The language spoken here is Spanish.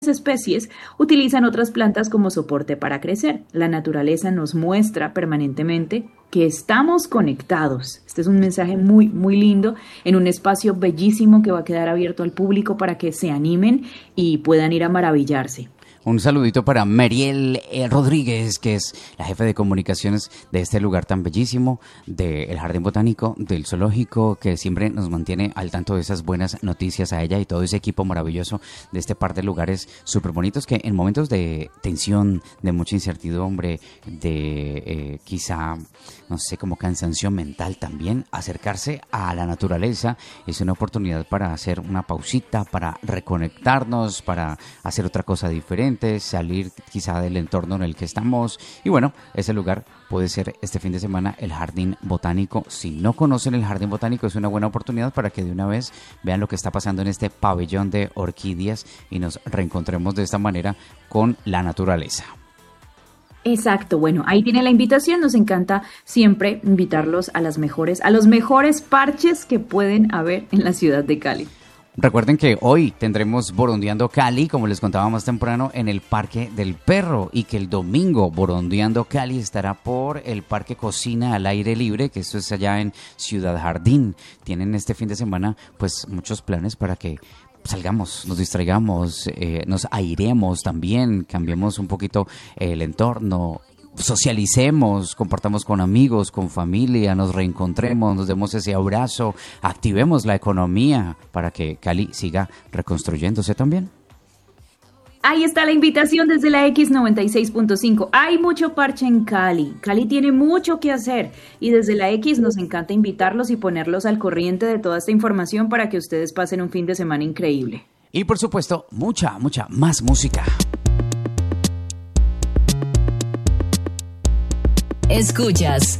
especies utilizan otras plantas como soporte para crecer. La naturaleza nos muestra permanentemente que estamos conectados. Este es un mensaje muy, muy lindo en un espacio bellísimo que va a quedar abierto al público para que se animen y puedan ir a maravillarse. Un saludito para Mariel Rodríguez, que es la jefe de comunicaciones de este lugar tan bellísimo, del Jardín Botánico, del Zoológico, que siempre nos mantiene al tanto de esas buenas noticias, a ella y todo ese equipo maravilloso de este par de lugares súper bonitos que en momentos de tensión, de mucha incertidumbre, de quizá, no sé, como cansancio mental también, acercarse a la naturaleza es una oportunidad para hacer una pausita, para reconectarnos, para hacer otra cosa diferente, salir quizá del entorno en el que estamos. Y bueno, ese lugar puede ser este fin de semana el Jardín Botánico. Si no conocen el Jardín Botánico, es una buena oportunidad para que de una vez vean lo que está pasando en este pabellón de orquídeas y nos reencontremos de esta manera con la naturaleza. Exacto, bueno, ahí tiene la invitación. Nos encanta siempre invitarlos a los mejores parches que pueden haber en la ciudad de Cali. Recuerden que hoy tendremos Borondeando Cali, como les contaba más temprano, en el Parque del Perro, y que el domingo Borondeando Cali estará por el Parque Cocina al Aire Libre, que esto es allá en Ciudad Jardín. Tienen este fin de semana pues muchos planes para que salgamos, nos distraigamos, nos airemos también, cambiemos un poquito el entorno, socialicemos, compartamos con amigos, con familia, nos reencontremos, nos demos ese abrazo, activemos la economía para que Cali siga reconstruyéndose también. Ahí está la invitación desde la X96.5. Hay mucho parche en Cali. Cali tiene mucho que hacer y desde la X nos encanta invitarlos y ponerlos al corriente de toda esta información para que ustedes pasen un fin de semana increíble. Y por supuesto, mucha más música. Escuchas